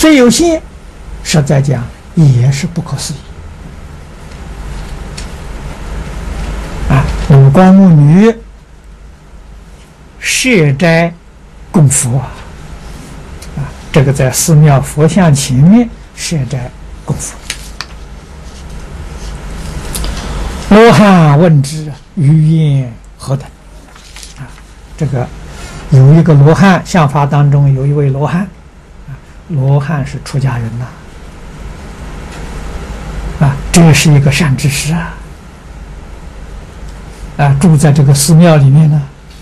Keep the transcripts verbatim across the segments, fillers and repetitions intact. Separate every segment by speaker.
Speaker 1: 虽有限，实在讲也是不可思议啊！五光目女设斋供佛啊，啊，这个在寺庙佛像前面设斋供佛。罗汉问之，于言何等？啊，这个有一个罗汉，相法当中有一位罗汉，啊，罗汉是出家人呐，啊，这是一个善知识啊，啊，住在这个寺庙里面呢，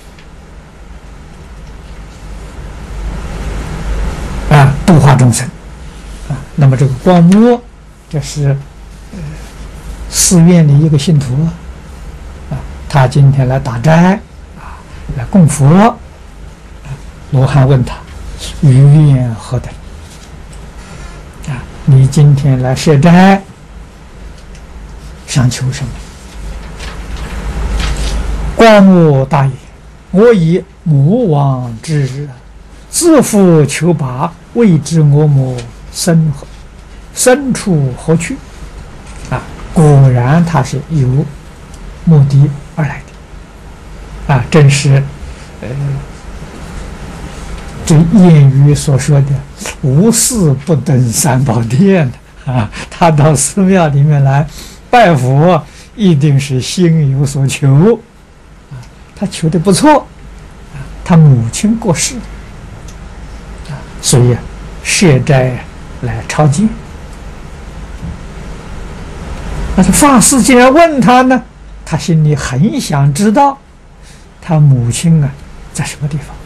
Speaker 1: 啊，度化众生，啊，那么这个光目，这是呃寺院的一个信徒啊，他今天来打斋啊，来供佛。啊，罗汉问他：“于愿何等？”啊，你今天来设斋，想求什么？光目大也：“我以母王之日，自负求拔，未知我母身何身处何去？”啊，果然他是有目的而来的。啊，正是呃。这谚语所说的“无事不登三宝殿”啊，他到寺庙里面来拜佛，一定是心有所求啊。他求的不错啊，他母亲过世啊，所以设斋来朝见。但是法师既然问他呢，他心里很想知道他母亲啊在什么地方。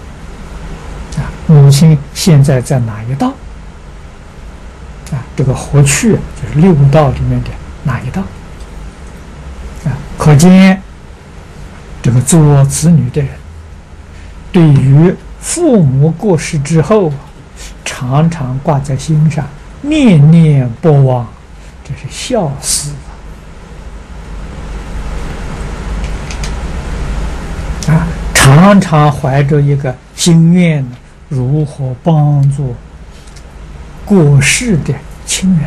Speaker 1: 母亲现在在哪一道？啊，这个活去就是六道里面的哪一道？啊，可见这个做子女的人，对于父母过世之后，常常挂在心上，念念不忘，这是孝思啊！常常怀着一个心愿呢。如何帮助过世的亲人？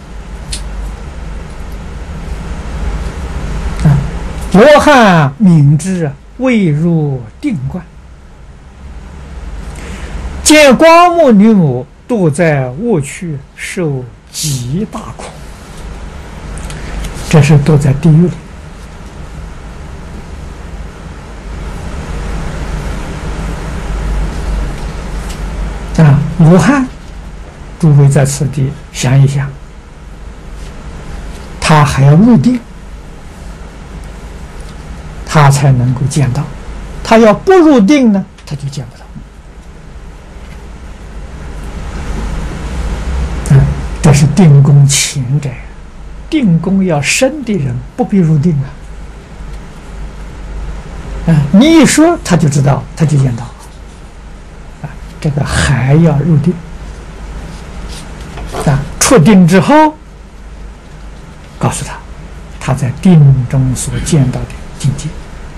Speaker 1: 啊，罗汉明知未入定观，见光目女母堕在卧趣，受极大苦。这是堕在地狱里。啊，罗汉，诸位在此地想一想，他还要入定，他才能够见到；他要不入定呢，他就见不到。啊，这是定功浅者，定功要深的人不必入定啊。啊，你一说他就知道，他就见到。这个还要入定啊！出定之后，告诉他，他在定中所见到的境界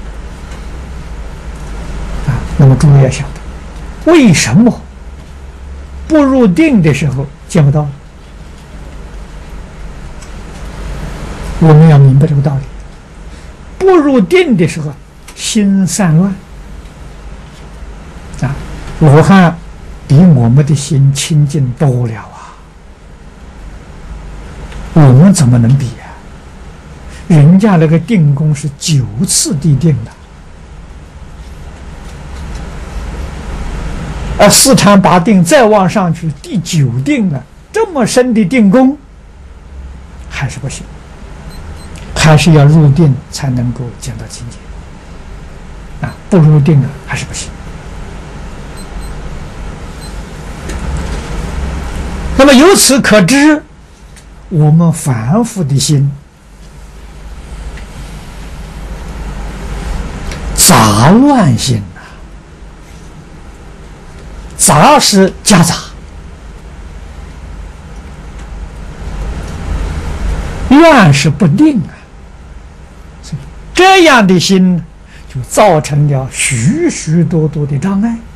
Speaker 1: 啊。那么诸位要晓得，为什么不入定的时候见不到？我们要明白这个道理。不入定的时候，心散乱啊。罗汉比我们的心清净多了啊！我们怎么能比呀、啊？人家那个定功是九次地定的，而四禅八定再往上去，第九定了，这么深的定功还是不行，还是要入定才能够见到境界啊！不入定了还是不行。那么由此可知，我们凡夫的心杂乱心啊，杂是夹杂，乱是不定啊，这样的心就造成了许许多多的障碍。